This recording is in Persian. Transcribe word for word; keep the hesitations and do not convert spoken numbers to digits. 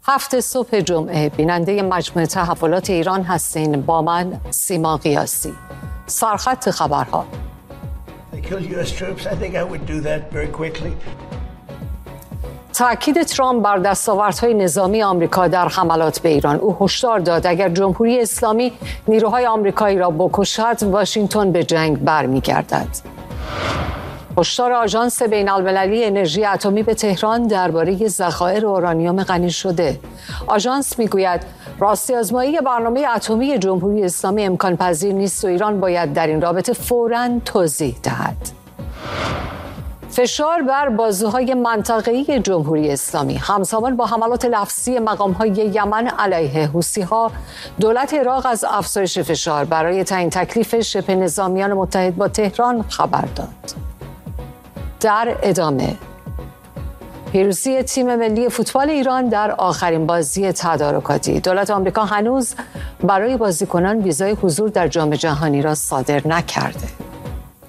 هفت صبح جمعه بیننده مجموعه تحولات ایران هستین. با من سیما قیاسی. سرخط خبرها. تأکید ترامپ بر دستاوردهای نظامی آمریکا در حملات به ایران. او هشدار داد اگر جمهوری اسلامی نیروهای آمریکایی را بکشد، واشنگتن به جنگ برمیگردد. هشدار آژانس بین‌المللی انرژی اتمی به تهران درباره ذخایر اورانیوم غنی شده. آژانس میگوید راستی آزمایی برنامه اتمی جمهوری اسلامی امکان پذیر نیست و ایران باید در این رابطه فوراً توضیح دهد. فشار بر بازوهای منطقه‌ای جمهوری اسلامی همزمان با حملات لفظی مقام‌های یمن علیه حوثی‌ها، دولت عراق از افزایش فشار برای تعیین تکلیف شبه نظامیان متحد با تهران خبر داد. در ادامه، پیروزی تیم ملی فوتبال ایران در آخرین بازی تدارکاتی. دولت آمریکا هنوز برای بازیکنان ویزای حضور در جام جهانی را صادر نکرده.